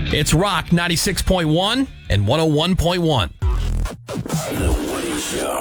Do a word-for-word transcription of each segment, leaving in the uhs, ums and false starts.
It's Rock ninety-six point one and one oh one point one. The Woody Show.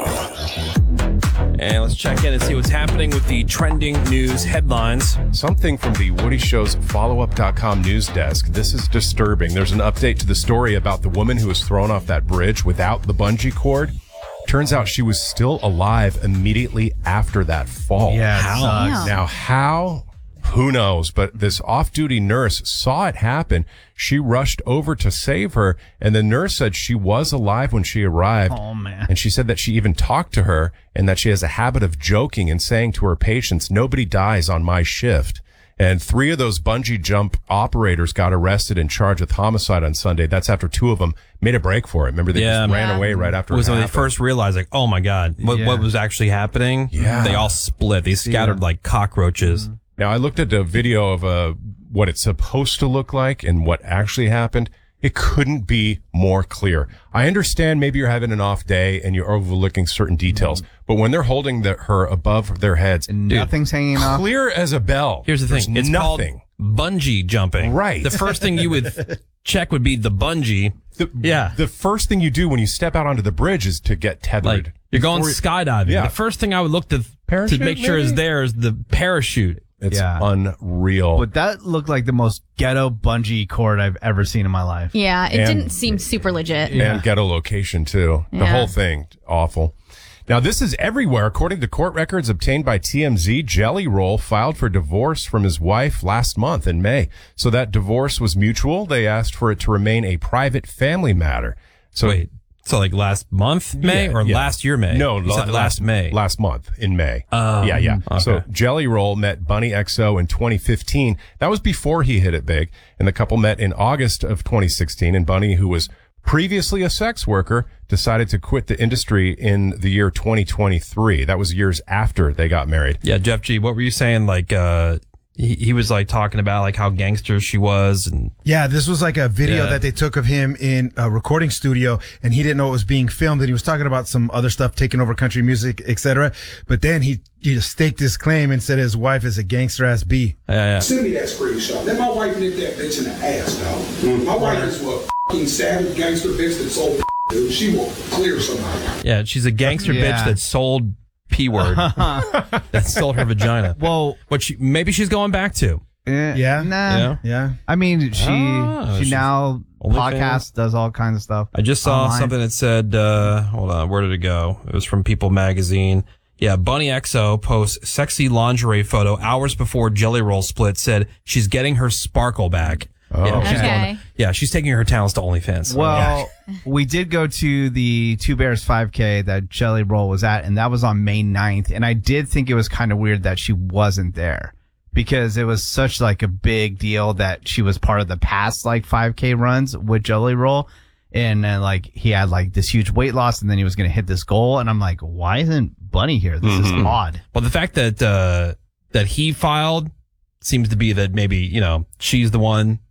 And let's check in and see what's happening with the trending news headlines. Something from the Woody Show's follow up dot com news desk. This is disturbing. There's an update to the story about the woman who was thrown off that bridge without the bungee cord. Turns out she was still alive immediately after that fall. Yeah, it how? sucks. Now, how? Who knows? But this off-duty nurse saw it happen. She rushed over to save her, and the nurse said she was alive when she arrived. Oh, man. And she said that she even talked to her and that she has a habit of joking and saying to her patients, "Nobody dies on my shift." And three of those bungee jump operators got arrested and charged with homicide on Sunday. That's after two of them made a break for it. Remember, they Yeah. just ran Yeah. away right after It was it when they happened. first realized, like, oh my God, what, Yeah. what was actually happening? Yeah. They all split. They scattered like cockroaches. Now, I looked at a video of uh, what it's supposed to look like and what actually happened. It couldn't be more clear. I understand maybe you're having an off day and you're overlooking certain details, but when they're holding the, her above their heads, And nothing's hanging off. clear as a bell. Here's the thing. There's It's nothing. called bungee jumping. Right. The first thing you would check would be the bungee. The, Yeah. The first thing you do when you step out onto the bridge is to get tethered. Like, you're going Before- skydiving. Yeah. The first thing I would look to, to Parachute, make sure is maybe? there is the parachute. It's Yeah. unreal. But that looked like the most ghetto bungee cord I've ever seen in my life. Yeah, it And- didn't seem super legit. Yeah. And ghetto location, too. The Yeah. whole thing, awful. Now, this is everywhere. According to court records obtained by T M Z, Jelly Roll filed for divorce from his wife last month in May. So that divorce was mutual. They asked for it to remain a private family matter. So Wait, so like last month May Yeah, or yeah. last year May? No, You la- said last May. Last month in May. Oh, yeah, yeah. okay. So Jelly Roll met Bunny X O in twenty fifteen. That was before he hit it big. And the couple met in August of twenty sixteen. And Bunny, who was previously a sex worker, decided to quit the industry in the year twenty twenty-three. That was years after they got married. Yeah, Jeff G, what were you saying? Like, uh, he, he was like talking about like how gangster she was and Yeah, this was like a video Yeah. that they took of him in a recording studio, and he didn't know it was being filmed, and he was talking about some other stuff taking over country music, et cetera. But then he, he just staked his claim and said his wife is a gangster-ass B. yeah, yeah. Send me that screenshot. Let my wife nip that bitch in the ass, dog. My wife is a fucking savage gangster bitch that sold dude. She will clear somebody. Yeah, she's a gangster Yeah. bitch that sold P word. that sold her vagina. Well, What she maybe she's going back to. eh, Yeah? Nah. Yeah. Yeah. I mean, she Ah, she she's now OnlyFans. podcasts, does all kinds of stuff. I just saw online. something that said, uh, hold on, where did it go? It was from People Magazine. Yeah, Bunny X O posts sexy lingerie photo hours before Jelly Roll split, said she's getting her sparkle back. Oh. Yeah, she's Okay. going- yeah, she's taking her talents to OnlyFans. Well, we did go to the Two Bears five K that Jelly Roll was at, and that was on May ninth. And I did think it was kind of weird that she wasn't there because it was such like a big deal that she was part of the past like five K runs with Jelly Roll. And uh, like he had like this huge weight loss, and then he was going to hit this goal. And I'm like, why isn't Bunny here? This is odd. Well, the fact that uh, that he filed seems to be that maybe, you know, she's the one